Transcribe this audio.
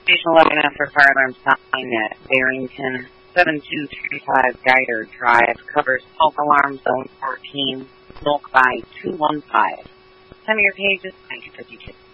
Station 11 for fire alarm sign at Barrington, 7235 Guider Drive, covers smoke alarm zone 14, smoke by 215. Send me your pages. Thank you for details.